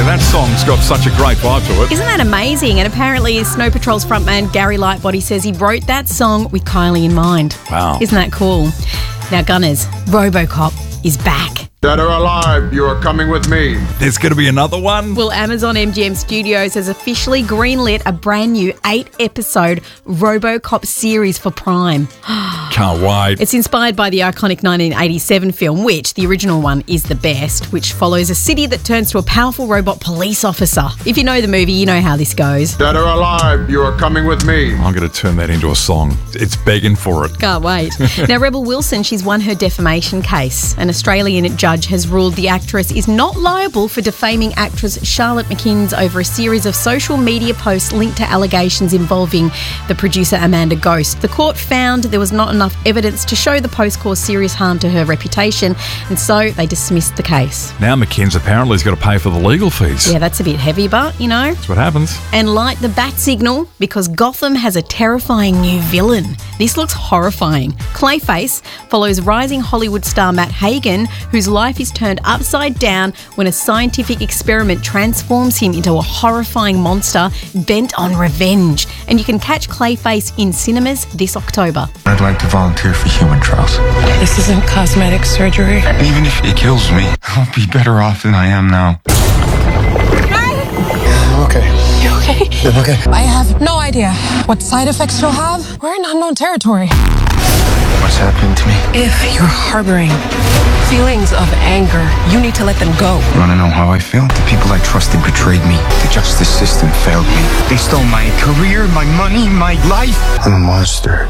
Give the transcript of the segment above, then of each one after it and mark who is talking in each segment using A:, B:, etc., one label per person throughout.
A: you, that song's got such a great vibe to it.
B: Isn't that amazing? And apparently Snow Patrol's frontman Gary Lightbody says he wrote that song with Kylie in mind.
A: Wow.
B: Isn't that cool? Now, Gunners, RoboCop is back.
C: Dead or alive, you are coming with me.
A: There's going to be another one?
B: Well, Amazon MGM Studios has officially greenlit a brand new 8-episode RoboCop series for Prime.
A: Can't wait.
B: It's inspired by the iconic 1987 film, which, the original one, is the best, which follows a city that turns to a powerful robot police officer. If you know the movie, you know how this goes.
C: Dead or alive, you are coming with me.
A: I'm going to turn that into a song. It's begging for it.
B: Can't wait. Now, Rebel Wilson, she's won her defamation case. An Australian judge has ruled the actress is not liable for defaming actress Charlotte McInnes over a series of social media posts linked to allegations involving the producer Amanda Ghost. The court found there was not enough evidence to show the post caused serious harm to her reputation, and so they dismissed the case.
A: Now McKinn's apparently has got to pay for the legal fees.
B: Yeah, that's a bit heavy, but, you know.
A: That's what happens.
B: And light the bat signal, because Gotham has a terrifying new villain. This looks horrifying. Clayface follows rising Hollywood star Matt Hagen, whose life is turned upside down when a scientific experiment transforms him into a horrifying monster bent on revenge. And you can catch Clayface in cinemas this October.
D: I'd like to volunteer for human trials.
E: This isn't cosmetic surgery.
D: Even if it kills me, I'll be better off than I am now. I'm okay.
E: You okay?
D: I'm okay.
E: I have no idea what side effects you'll have. We're in unknown territory.
D: What's happening to me?
E: If you're harboring feelings of anger, you need to let them go.
D: You want to know how I feel? The people I trusted betrayed me. The justice system failed me. They stole my career, my money, my life. I'm a monster.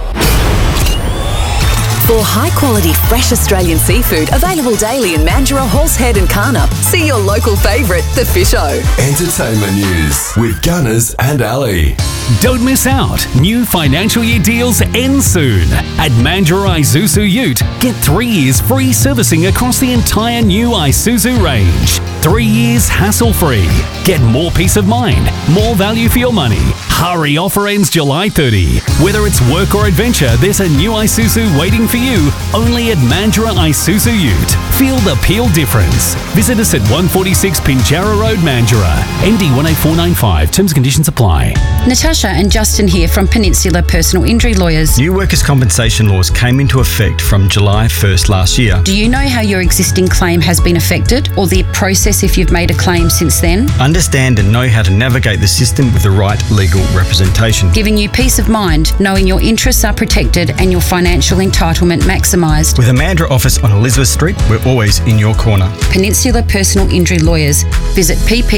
F: For high-quality, fresh Australian seafood available daily in Mandurah, Horsehead and Karnup, see your local favourite, The Fish O.
G: Entertainment news with Gunners and Ali.
H: Don't miss out. New financial year deals end soon. At Mandurah Isuzu Ute, get 3 years free servicing across the entire new Isuzu range. 3 years hassle-free. Get more peace of mind, more value for your money. Hurry, offer ends July 30. Whether it's work or adventure, there's a new Isuzu waiting for you only at Mandurah Isuzu Ute. Feel the Peel difference. Visit us at 146 Pinjarra Road, Mandurah. ND 18495. Terms and conditions apply.
I: Natasha and Justin here from Peninsula Personal Injury Lawyers.
J: New workers' compensation laws came into effect from July 1st last year.
I: Do you know how your existing claim has been affected, or the process if you've made a claim since then?
J: Understand and know how to navigate the system with the right legal representation.
I: Giving you peace of mind, knowing your interests are protected and your financial entitlement maximised.
J: With a Mandurah office on Elizabeth Street, we're always in your corner.
I: Peninsula Personal Injury Lawyers. Visit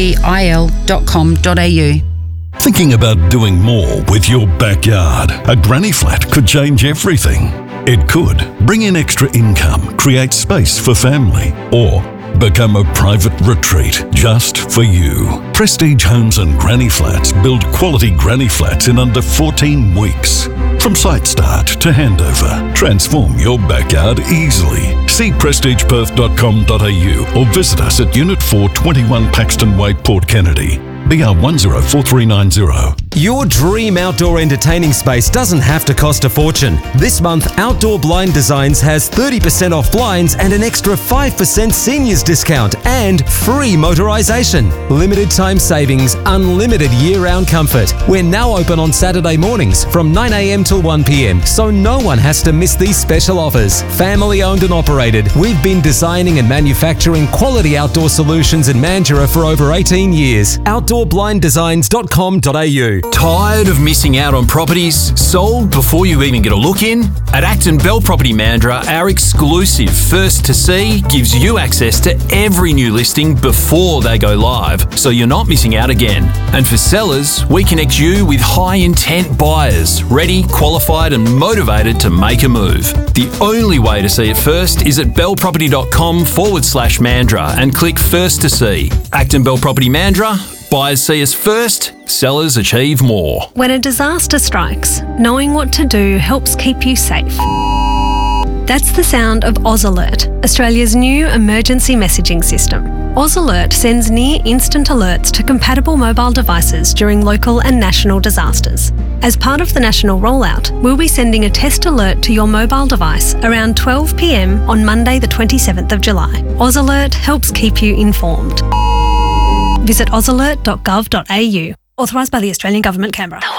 I: ppil.com.au.
K: Thinking about doing more with your backyard? A granny flat could change everything. It could bring in extra income, create space for family, or become a private retreat just for you. Prestige Homes and Granny Flats build quality granny flats in under 14 weeks. From site start to handover, transform your backyard easily. See prestigeperth.com.au or visit us at Unit 4, 21 Paxton Way, Port Kennedy. BR 104390.
L: Your dream outdoor entertaining space doesn't have to cost a fortune. This month, Outdoor Blind Designs has 30% off blinds and an extra 5% seniors discount and free motorisation. Limited time savings, unlimited year-round comfort. We're now open on Saturday mornings from 9 a.m. till 1 p.m, so no one has to miss these special offers. Family owned and operated, we've been designing and manufacturing quality outdoor solutions in Mandurah for over 18 years. OutdoorBlindDesigns.com.au.
M: Tired of missing out on properties sold before you even get a look in? At Acton Bell Property Mandurah, our exclusive First to See gives you access to every new listing before they go live, so you're not missing out again. And for sellers, we connect you with high-intent buyers, ready, qualified and motivated to make a move. The only way to see it first is at bellproperty.com/Mandurah and click First to See. Acton Bell Property Mandurah. Buyers see us first, sellers achieve more.
N: When a disaster strikes, knowing what to do helps keep you safe. That's the sound of Oz Alert, Australia's new emergency messaging system. Oz Alert sends near-instant alerts to compatible mobile devices during local and national disasters. As part of the national rollout, we'll be sending a test alert to your mobile device around 12 p.m. on Monday the 27th of July. Oz Alert helps keep you informed. Visit ausalert.gov.au. Authorised by the Australian Government, Canberra.